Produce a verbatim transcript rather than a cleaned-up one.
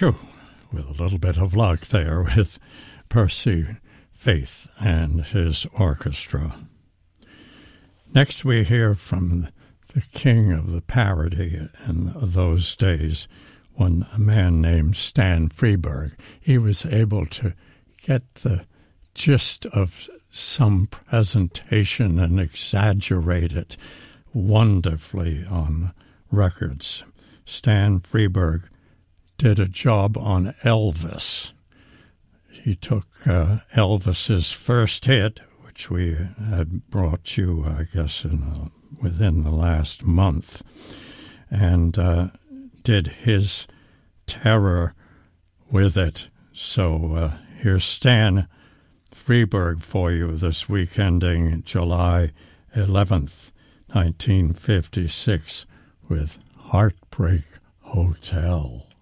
Phew, with a little bit of luck there with Percy Faith and his orchestra. Next we hear from the king of the parody in those days, one a man named Stan Freberg. He was able to get the gist of some presentation and exaggerate it wonderfully on records. Stan Freberg did a job on Elvis. He took uh, Elvis's first hit, which we had brought you, I guess, in a, within the last month, and uh, did his terror with it. So uh, here's Stan Freberg for you this week ending July eleventh, nineteen fifty-six, with Heartbreak Hotel.